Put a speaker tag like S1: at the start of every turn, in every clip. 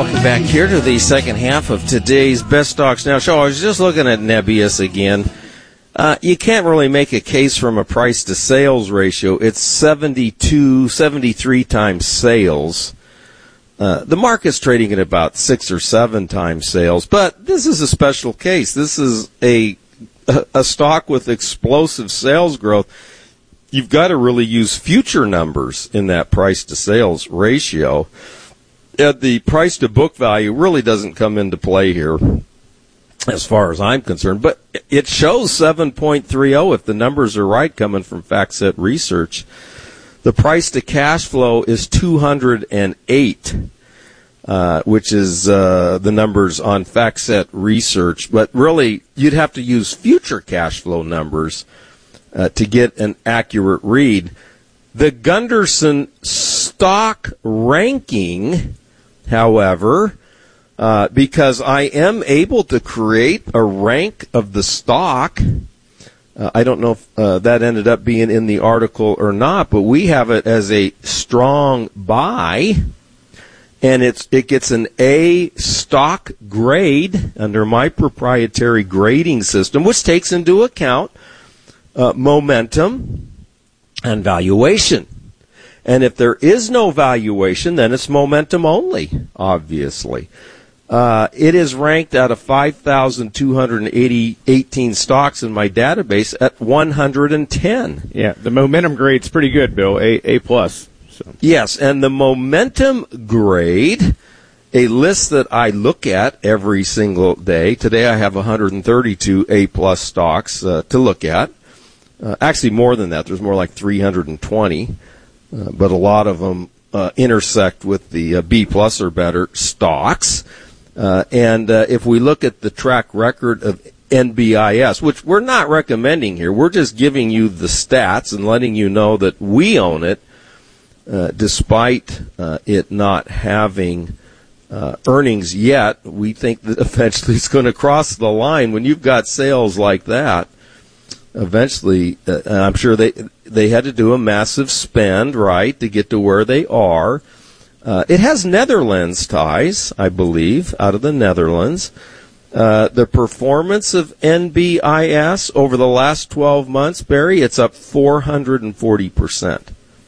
S1: Welcome back here to the second half of today's Best Stocks Now show. I was just looking at Nebius again. You can't really make a case from a price to sales ratio. It's 73 times sales. The market's trading at about 6 or 7 times sales, but this is a special case. This is a stock with explosive sales growth. You've got to really use future numbers in that price to sales ratio. The price to book value really doesn't come into play here as far as I'm concerned, but it shows 7.30 if the numbers are right coming from FactSet Research. The price to cash flow is 208, which is the numbers on FactSet Research, but really you'd have to use future cash flow numbers to get an accurate read. The Gunderson stock ranking, however, because I am able to create a rank of the stock, I don't know if that ended up being in the article or not, but we have it as a strong buy, and it gets an A stock grade under my proprietary grading system, which takes into account momentum and valuation. And if there is no valuation, then it's momentum only, obviously. It is ranked out of 5,218 stocks in my database at 110.
S2: Yeah, the momentum grade's pretty good, Bill, A plus. So.
S1: Yes, and the momentum grade, a list that I look at every single day. Today I have 132 A plus stocks to look at. Actually, more than that. There's more like 320. But a lot of them intersect with the B plus or better stocks. And if we look at the track record of NBIS, which we're not recommending here, we're just giving you the stats and letting you know that we own it, despite it not having earnings yet. We think that eventually it's going to cross the line. When you've got sales like that, eventually, I'm sure they had to do a massive spend, right, to get to where they are. It has Netherlands ties, I believe, out of the Netherlands. The performance of NBIS over the last 12 months, Barry, it's up 440%.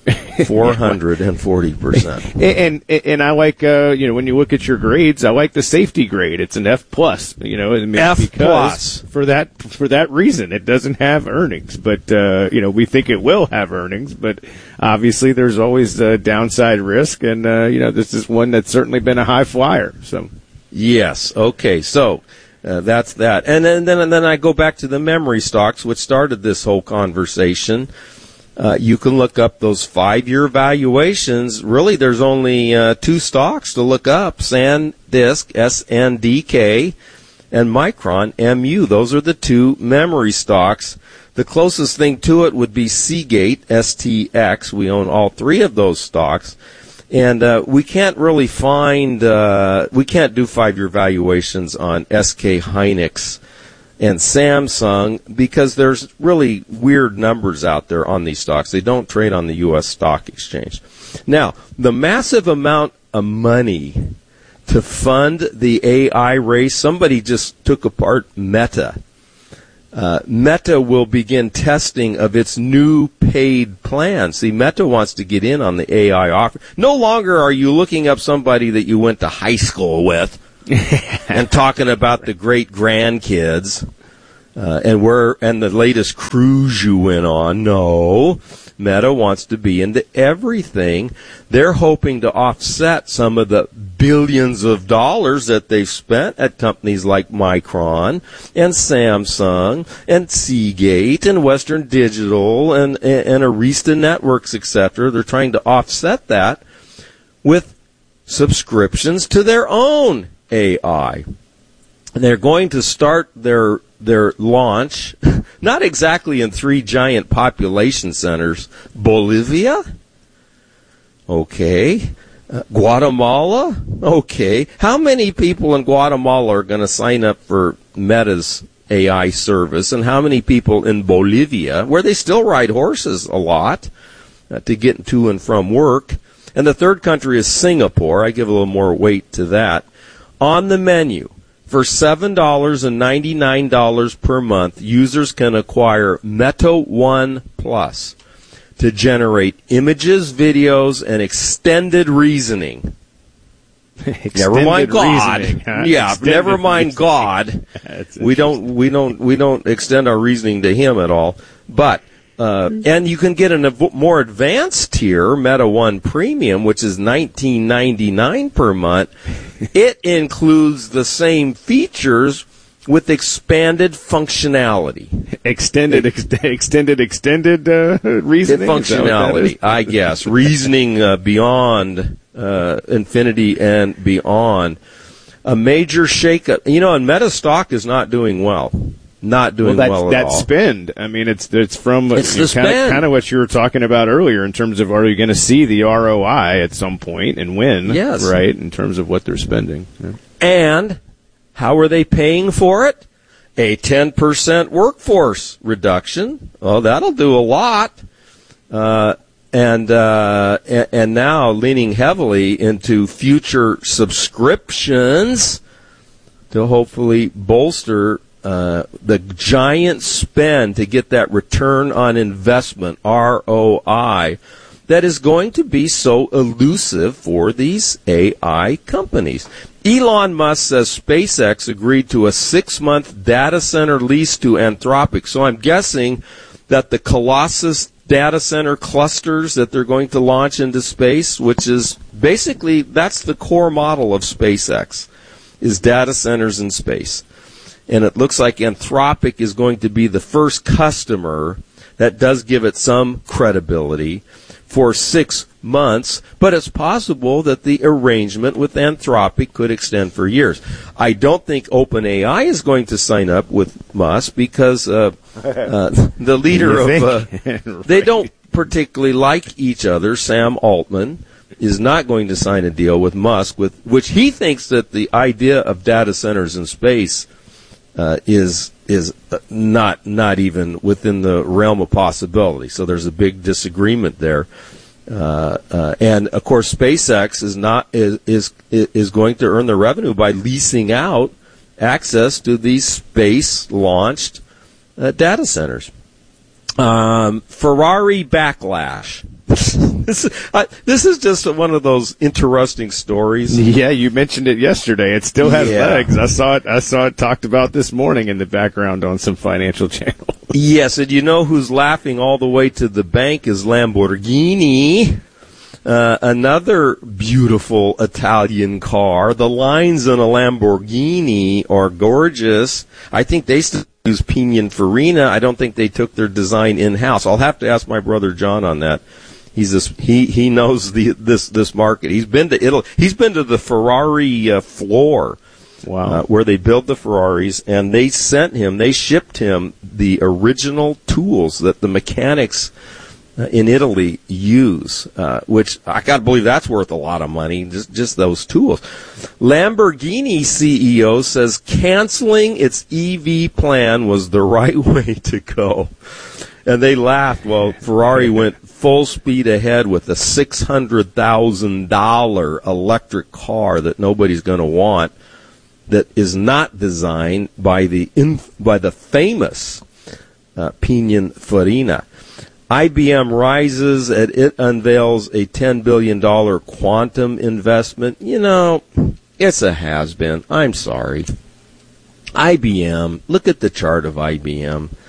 S1: 440%.
S2: And I like, when you look at your grades, I like the safety grade. It's an F plus,
S1: F plus.
S2: For that reason. It doesn't have earnings, but, we think it will have earnings, but obviously there's always the downside risk, and, this is one that's certainly been a high flyer, so.
S1: Yes. Okay. So, that's that. And then I go back to the memory stocks, which started this whole conversation. You can look up those 5-year valuations. Really, there's only 2 stocks to look up: SanDisk, SNDK, and Micron, MU. Those are the 2 memory stocks. The closest thing to it would be Seagate, STX. We own all 3 of those stocks. And we can't really find, we can't do 5-year valuations on SK Hynix and Samsung because there's really weird numbers out there on these stocks. They don't trade on the U.S. Stock Exchange. Now, the massive amount of money to fund the AI race, somebody just took apart Meta. Meta will begin testing of its new paid plan. See, Meta wants to get in on the AI offer. No longer are you looking up somebody that you went to high school with and talking about the great grandkids and the latest cruise you went on. No, Meta wants to be into everything. They're hoping to offset some of the billions of dollars that they've spent at companies like Micron and Samsung and Seagate and Western Digital and Arista Networks, etc. They're trying to offset that with subscriptions to their own AI. They're going to start their launch, not exactly in 3 giant population centers. Bolivia? Okay. Guatemala? Okay. How many people in Guatemala are going to sign up for Meta's AI service, and how many people in Bolivia, where they still ride horses a lot to get to and from work, And the third country is Singapore. I give a little more weight to that. On the menu, for $7.99 per month, users can acquire Meta One Plus to generate images, videos, and extended reasoning. Never mind God. Yeah, extended never mind reasoning. God. we don't extend our reasoning to him at all. But and you can get a more advanced tier, Meta One Premium, which is $19.99 per month. It includes the same features with expanded functionality.
S2: Extended reasoning?
S1: Functionality, I guess. Reasoning beyond infinity and beyond. A major shakeup. And Meta stock is not doing well. Not doing well at all.
S2: That spend. I mean, it's from
S1: the spend.
S2: Kind of what you were talking about earlier in terms of, are you going to see the ROI at some point and when?
S1: Yes.
S2: Right, in terms of what they're spending. Yeah.
S1: And how are they paying for it? A 10% workforce reduction. Oh, that'll do a lot. And now leaning heavily into future subscriptions to hopefully bolster the giant spend to get that return on investment, ROI, that is going to be so elusive for these AI companies. Elon Musk says SpaceX agreed to a 6-month data center lease to Anthropic. So I'm guessing that the Colossus data center clusters that they're going to launch into space, which is basically, that's the core model of SpaceX, is data centers in space. And it looks like Anthropic is going to be the first customer that does give it some credibility for 6 months, but it's possible that the arrangement with Anthropic could extend for years. I don't think OpenAI is going to sign up with Musk because the leader of they don't particularly like each other. Sam Altman is not going to sign a deal with Musk, with which he thinks that the idea of data centers in space is not even within the realm of possibility. So there's a big disagreement there. And of course, SpaceX is going to earn the revenue by leasing out access to these space launched data centers. Ferrari backlash. This is just one of those interesting stories.
S2: Yeah, you mentioned it yesterday. It still has legs. I saw it talked about this morning in the background on some financial channel.
S1: Yes, and you know who's laughing all the way to the bank is Lamborghini. Another beautiful Italian car. The lines on a Lamborghini are gorgeous. I think they still use Pininfarina. I don't think they took their design in-house. I'll have to ask my brother John on that. He knows this market. He's been to Italy. He's been to the Ferrari floor.
S2: Wow.
S1: Where they build the Ferraris, and they shipped him the original tools that the mechanics in Italy use, which I got to believe that's worth a lot of money, just those tools. Lamborghini CEO says canceling its EV plan was the right way to go. And they laughed. Well, Ferrari went full speed ahead with a $600,000 electric car that nobody's going to want, that is not designed by the famous Pininfarina. IBM rises as it unveils a $10 billion quantum investment. You know, it's a has-been. I'm sorry. IBM, look at the chart of IBM.